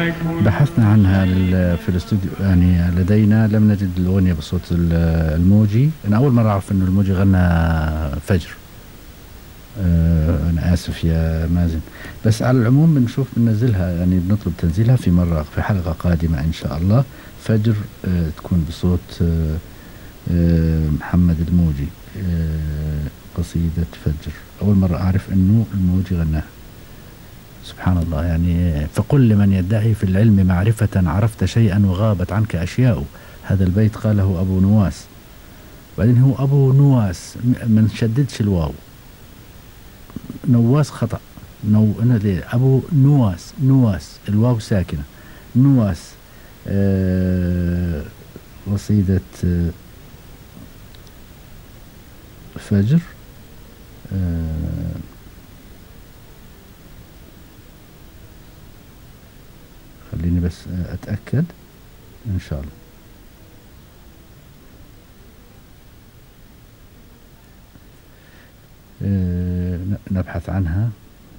بحثنا عنها في الاستوديو، يعني لدينا لم نجد الأغنية بصوت الموجي. أنا أول مرة أعرف إنه الموجي غنى فجر. أنا آسف يا مازن، بس على العموم بنشوف بننزلها، يعني بنطلب تنزيلها في مرة في حلقة قادمة إن شاء الله. فجر تكون بصوت محمد الموجي. قصيدة فجر أول مرة أعرف إنه الموجي غناها. سبحان الله. يعني فقل لمن يدعي في العلم معرفة عرفت شيئا وغابت عنك أشياء. هذا البيت قاله أبو نواس، بعدين هو أبو نواس، ما نشددش الواو. نواس خطأ. أنا أبو نواس، نواس الواو ساكنة. نواس. قصيدة فجر. خليني بس أتأكد إن شاء الله. نبحث عنها.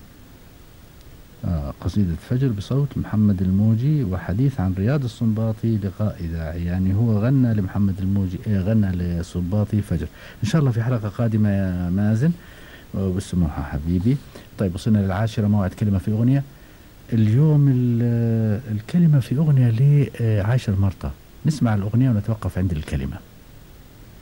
قصيدة فجر بصوت محمد الموجي وحديث عن رياض السنباطي لقاء إذاعي. يعني هو غنى لمحمد الموجي، غنى للسنباطي فجر. إن شاء الله في حلقة قادمة يا مازن، وبالسموحة حبيبي. طيب وصلنا للعاشرة، موعد كلمة في أغنية. اليوم الكلمة في أغنية لعاشر مرطة. نسمع الأغنية ونتوقف عند الكلمة.